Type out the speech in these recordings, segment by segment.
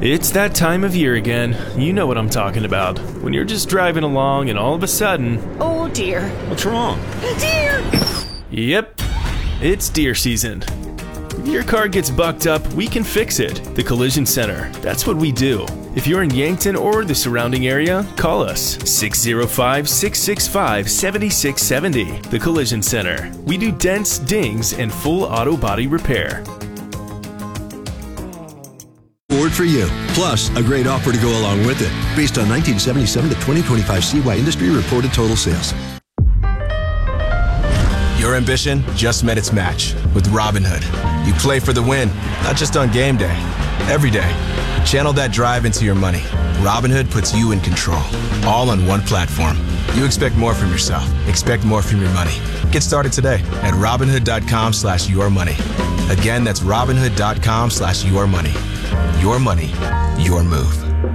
It's that time of year again. You know what I'm talking about. When you're just driving along and all of a sudden... Oh dear. What's wrong? Deer! Yep, it's deer season. If your car gets bucked up, we can fix it. The Collision Center. That's what we do. If you're in Yankton or the surrounding area, call us 605-665-7670. The Collision Center. We do dents, dings, and full auto body repair. Ford for you. Plus, a great offer to go along with it. Based on 1977 to 2025 CY industry reported total sales. Your ambition just met its match with Robinhood. You play for the win, not just on game day. Every day. Channel that drive into your money. Robinhood puts you in control. All on one platform. You expect more from yourself. Expect more from your money. Get started today at Robinhood.com/yourmoney. Again, that's Robinhood.com/yourmoney. Your money, your move.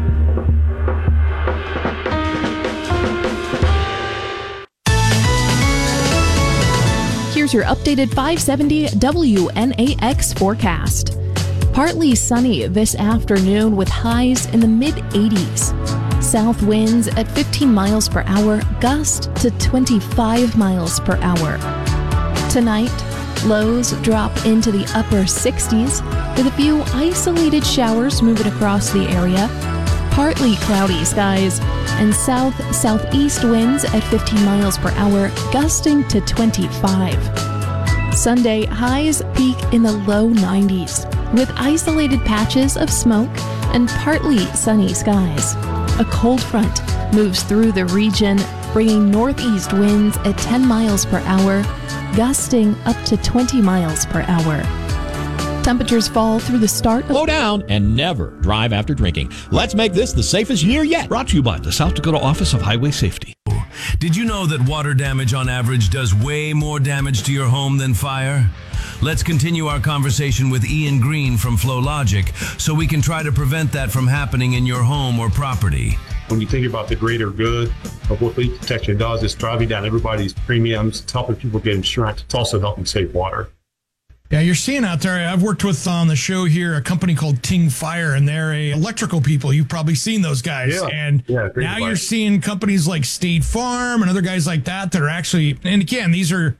Here's your updated 570 WNAX forecast. Partly sunny this afternoon with highs in the mid-80s. South winds at 15 miles per hour, gust to 25 miles per hour. Tonight, lows drop into the upper 60s with a few isolated showers moving across the area. Partly cloudy skies and south-southeast winds at 15 miles per hour, gusting to 25. Sunday, highs peak in the low 90s with isolated patches of smoke and partly sunny skies. A cold front moves through the region, bringing northeast winds at 10 miles per hour, gusting up to 20 miles per hour. Temperatures fall through the start of... Slow down and never drive after drinking. Let's make this the safest year yet. Brought to you by the South Dakota Office of Highway Safety. Did you know that water damage on average does way more damage to your home than fire? Let's continue our conversation with Ian Green from FlowLogic so we can try to prevent that from happening in your home or property. When you think about the greater good of what leak detection does, it's driving down everybody's premiums. It's helping people get insurance. It's also helping save water. Yeah, you're seeing out there, I've worked with on the show here a company called Ting Fire, and they're electrical people. You've probably seen those guys. Yeah. And now advice. You're seeing companies like State Farm and other guys like that are actually, and again, these are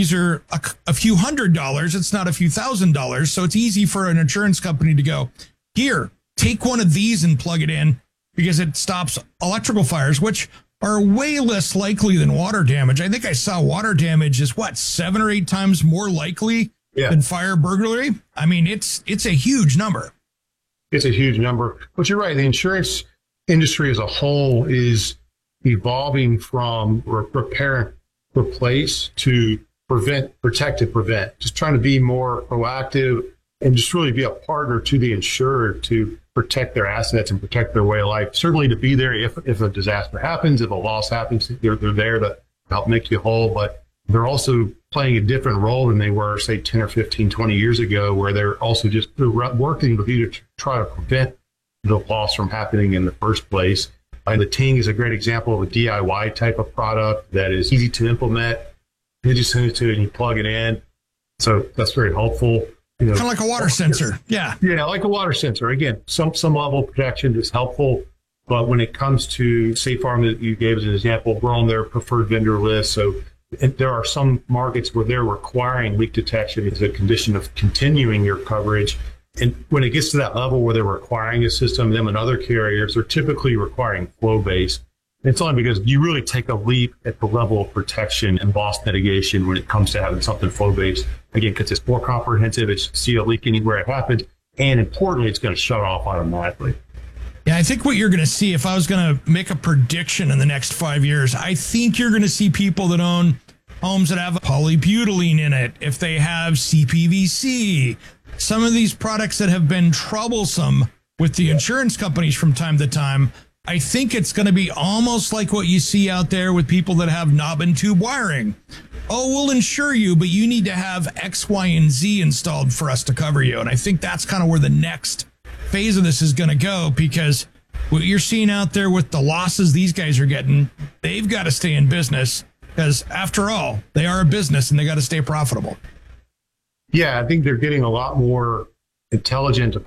a few $100s. It's not a few $1,000s. So it's easy for an insurance company to go, here, take one of these and plug it in, because it stops electrical fires, which are way less likely than water damage. I think I saw water damage is 7 or 8 times more likely than fire burglary. I mean, it's a huge number. It's a huge number. But you're right. The insurance industry as a whole is evolving from repair, replace to prevent, protect, and prevent. Just trying to be more proactive and just really be a partner to the insured to protect their assets and protect their way of life. Certainly to be there if a disaster happens, if a loss happens, they're there to help make you whole. But they're also playing a different role than they were, say, 10 or 15, 20 years ago, where they're also just working with you to try to prevent the loss from happening in the first place. And the Ting is a great example of a DIY type of product that is easy to implement. You just send it to it and you plug it in. So that's very helpful. Kind of like a water sensor. Yeah, like a water sensor. Again, some level of protection is helpful. But when it comes to State Farm that you gave as an example, we're on their preferred vendor list. So there are some markets where they're requiring leak detection as a condition of continuing your coverage. And when it gets to that level where they're requiring a system, them and other carriers are typically requiring flow-based. It's only because you really take a leap at the level of protection and loss mitigation when it comes to having something flow-based. Again, because it's more comprehensive, it's see a leak anywhere it happens, and importantly, it's going to shut off automatically. Yeah, I think what you're going to see, if I was going to make a prediction in the next 5 years, I think you're going to see people that own homes that have polybutylene in it, if they have CPVC, some of these products that have been troublesome with the insurance companies from time to time. I think it's going to be almost like what you see out there with people that have knob and tube wiring. Oh, we'll insure you, but you need to have X, Y, and Z installed for us to cover you. And I think that's kind of where the next phase of this is going to go, because what you're seeing out there with the losses these guys are getting, they've got to stay in business, because after all, they are a business and they got to stay profitable. Yeah, I think they're getting a lot more intelligent